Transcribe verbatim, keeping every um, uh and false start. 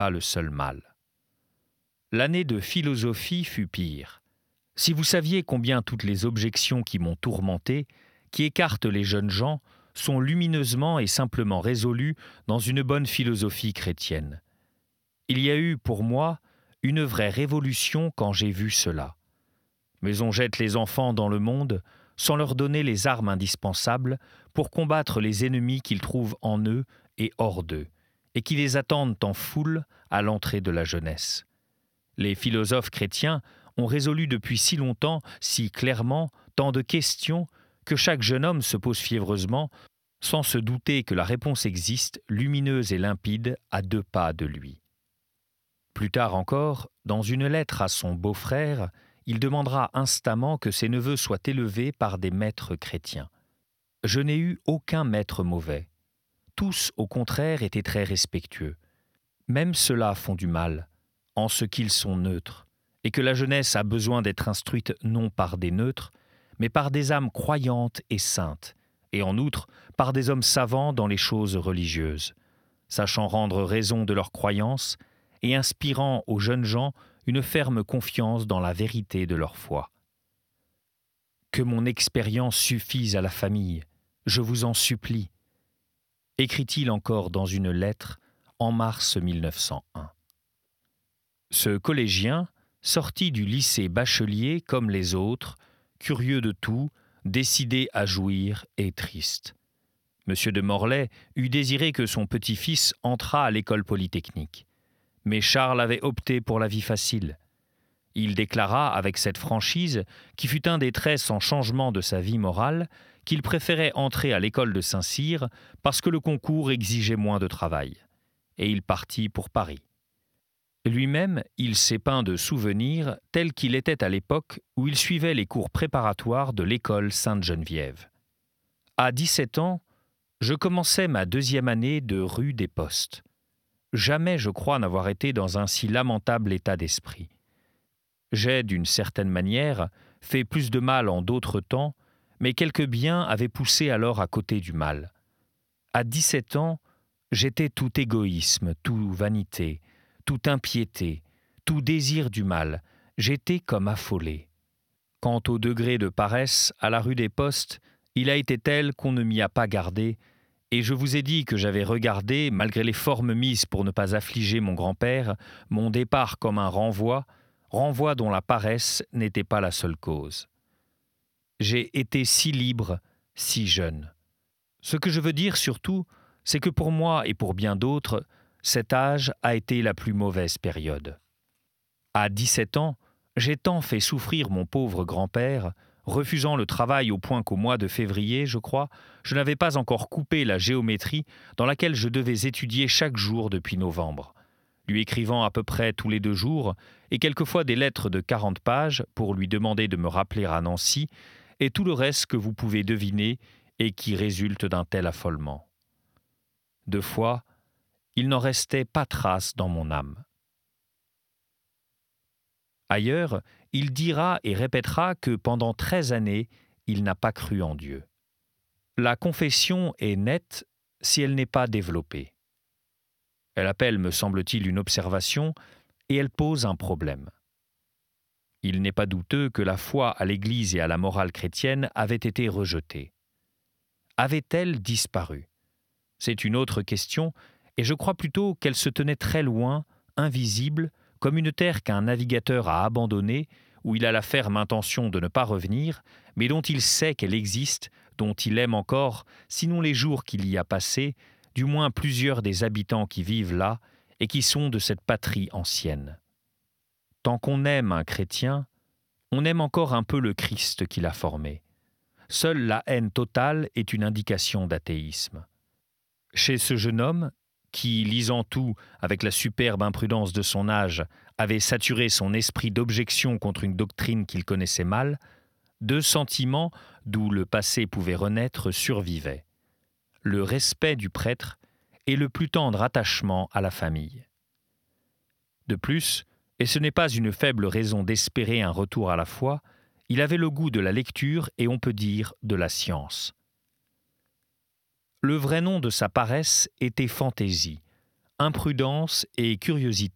a le seul mal. L'année de philosophie fut pire. Si vous saviez combien toutes les objections qui m'ont tourmenté, qui écartent les jeunes gens, sont lumineusement et simplement résolues dans une bonne philosophie chrétienne. Il y a eu, pour moi, une vraie révolution quand j'ai vu cela. Mais on jette les enfants dans le monde sans leur donner les armes indispensables pour combattre les ennemis qu'ils trouvent en eux et hors d'eux, et qui les attendent en foule à l'entrée de la jeunesse. Les philosophes chrétiens ont résolu depuis si longtemps, si clairement, tant de questions que chaque jeune homme se pose fiévreusement, sans se douter que la réponse existe, lumineuse et limpide, à deux pas de lui. Plus tard encore, dans une lettre à son beau-frère, il demandera instamment que ses neveux soient élevés par des maîtres chrétiens. Je n'ai eu aucun maître mauvais. Tous, au contraire, étaient très respectueux. Même ceux-là font du mal, en ce qu'ils sont neutres, et que la jeunesse a besoin d'être instruite non par des neutres, mais par des âmes croyantes et saintes, et en outre par des hommes savants dans les choses religieuses, sachant rendre raison de leurs croyances et inspirant aux jeunes gens une ferme confiance dans la vérité de leur foi. Que mon expérience suffise à la famille, je vous en supplie, écrit-il encore dans une lettre en mars mille neuf cent un. Ce collégien, sorti du lycée bachelier comme les autres, curieux de tout, décidé à jouir et triste. Monsieur de Morlaix eût désiré que son petit-fils entrât à l'école polytechnique. Mais Charles avait opté pour la vie facile. Il déclara avec cette franchise, qui fut un des traits sans changement de sa vie morale, qu'il préférait entrer à l'école de Saint-Cyr parce que le concours exigeait moins de travail. Et il partit pour Paris. Lui-même, il s'est peint de souvenirs tel qu'il était à l'époque où il suivait les cours préparatoires de l'école Sainte-Geneviève. À dix-sept ans, je commençais ma deuxième année de rue des Postes. Jamais, je crois, n'avoir été dans un si lamentable état d'esprit. J'ai, d'une certaine manière, fait plus de mal en d'autres temps, mais quelques biens avaient poussé alors à côté du mal. À dix-sept ans, j'étais tout égoïsme, tout vanité, tout impiété, tout désir du mal. J'étais comme affolé. Quant au degré de paresse, à la rue des Postes, il a été tel qu'on ne m'y a pas gardé, et je vous ai dit que j'avais regardé, malgré les formes mises pour ne pas affliger mon grand-père, mon départ comme un renvoi, renvoi dont la paresse n'était pas la seule cause. J'ai été si libre, si jeune. Ce que je veux dire surtout, c'est que pour moi et pour bien d'autres, cet âge a été la plus mauvaise période. À dix-sept ans, j'ai tant fait souffrir mon pauvre grand-père, refusant le travail au point qu'au mois de février, je crois, je n'avais pas encore coupé la géométrie dans laquelle je devais étudier chaque jour depuis novembre, lui écrivant à peu près tous les deux jours, et quelquefois des lettres de quarante pages pour lui demander de me rappeler à Nancy, et tout le reste que vous pouvez deviner et qui résulte d'un tel affolement. Deux fois, il n'en restait pas trace dans mon âme. Ailleurs, il dira et répétera que pendant treize années, il n'a pas cru en Dieu. La confession est nette si elle n'est pas développée. Elle appelle, me semble-t-il, une observation et elle pose un problème. Il n'est pas douteux que la foi à l'Église et à la morale chrétienne avait été rejetée. Avait-elle disparu ? C'est une autre question, et je crois plutôt qu'elle se tenait très loin, invisible, comme une terre qu'un navigateur a abandonnée, où il a la ferme intention de ne pas revenir, mais dont il sait qu'elle existe, dont il aime encore, sinon les jours qu'il y a passés, du moins plusieurs des habitants qui vivent là et qui sont de cette patrie ancienne. Tant qu'on aime un chrétien, on aime encore un peu le Christ qui l'a formé. Seule la haine totale est une indication d'athéisme. Chez ce jeune homme, qui, lisant tout avec la superbe imprudence de son âge, avait saturé son esprit d'objection contre une doctrine qu'il connaissait mal, deux sentiments, d'où le passé pouvait renaître, survivaient. Le respect du prêtre et le plus tendre attachement à la famille. De plus, et ce n'est pas une faible raison d'espérer un retour à la foi, il avait le goût de la lecture et on peut dire de la science. Le vrai nom de sa paresse était fantaisie, imprudence et curiosité.